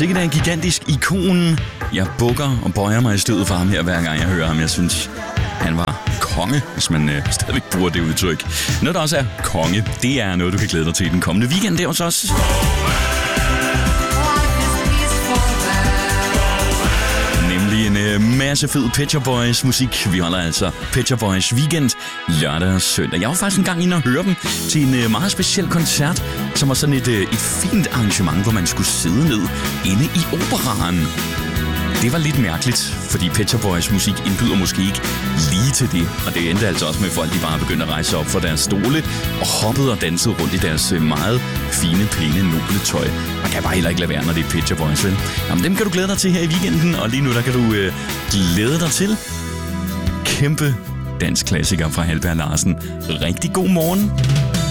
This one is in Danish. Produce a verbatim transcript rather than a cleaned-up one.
sikkert er en gigantisk ikon. Jeg bukker og bøjer mig i stødet for ham her, hver gang jeg hører ham. Jeg synes, han var konge, hvis man øh, stadigvæk bruger det udtryk. Noget, der også er konge, det er noget, du kan glæde dig til den kommende weekend. Det er hos os. Nemlig en øh, masse fed Pet Shop Boys musik. Vi holder altså Pet Shop Boys weekend lørdag og søndag. Jeg var faktisk en gang inde og høre dem til en øh, meget speciel koncert, som var sådan et, øh, et fint arrangement, hvor man skulle sidde ned inde i operaen. Det var lidt mærkeligt, fordi Pet Shop Boys musik indbyder måske ikke lige til det. Og det endte altså også med, at folk de bare begyndte at rejse op fra deres stole og hoppede og dansede rundt i deres meget fine, pæne, noble tøj. Man kan bare heller ikke lade være, når det er Pet Shop Boys, vel? Jamen, dem kan du glæde dig til her i weekenden, og lige nu der kan du øh, glæde dig til kæmpe dansk klassiker fra Halberg Larsen. Rigtig god morgen.